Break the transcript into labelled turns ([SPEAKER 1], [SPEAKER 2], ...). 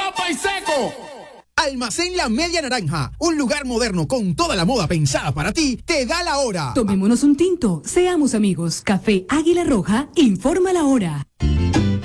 [SPEAKER 1] papa y seco.
[SPEAKER 2] Almacén La Media Naranja, un lugar moderno con toda la moda pensada para ti, te da la hora.
[SPEAKER 3] Tomémonos un tinto, seamos amigos. Café Águila Roja, informa la hora.